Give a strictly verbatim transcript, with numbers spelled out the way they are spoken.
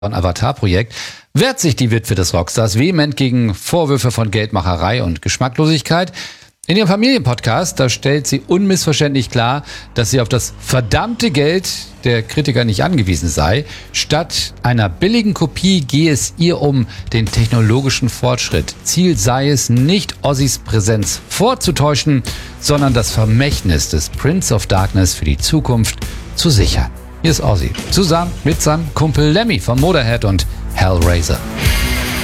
Avatar-Projekt wehrt sich die Witwe des Rockstars vehement gegen Vorwürfe von Geldmacherei und Geschmacklosigkeit. In ihrem Familienpodcast, da stellt sie unmissverständlich klar, dass sie auf das verdammte Geld der Kritiker nicht angewiesen sei. Statt einer billigen Kopie gehe es ihr um den technologischen Fortschritt. Ziel sei es nicht, Ozzys Präsenz vorzutäuschen, sondern das Vermächtnis des Prince of Darkness für die Zukunft zu sichern. Hier ist Ozzy, zusammen mit seinem Kumpel Lemmy von Motorhead und Hellraiser.